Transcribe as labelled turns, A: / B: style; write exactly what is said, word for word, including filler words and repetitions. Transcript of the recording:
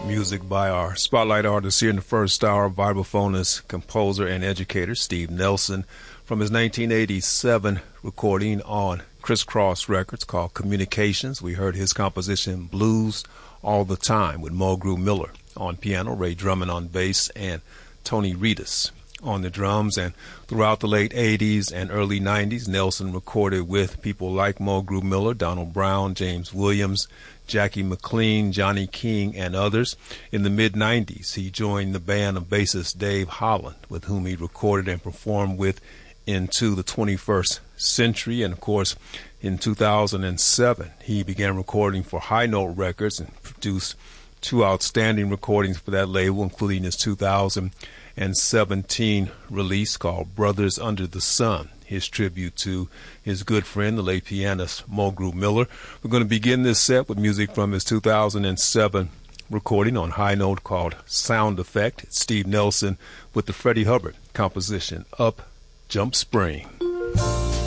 A: Music by our spotlight artist here in the first hour, vibraphonist, composer, and educator Steve Nelson from his nineteen eighty-seven recording on Crisscross Records called Communications. We heard his composition Blues All the Time with Mulgrew Miller on piano, Ray Drummond on bass, and Tony Reedus on the drums. And throughout the late eighties and early nineties, Nelson recorded with people like Mulgrew Miller, Donald Brown, James Williams, Jackie McLean, Johnny King, and others. In the mid-nineties, he joined the band of bassist Dave Holland, with whom he recorded and performed with into the twenty-first century. And, of course, in two thousand seven, he began recording for High Note Records and produced two outstanding recordings for that label, including his two thousand seventeen release called Brothers Under the Sun, his tribute to his good friend, the late pianist Mulgrew Miller. We're going to begin this set with music from his two thousand seven recording on High Note called Sound Effect. It's Steve Nelson with the Freddie Hubbard composition, Up Jump Spring.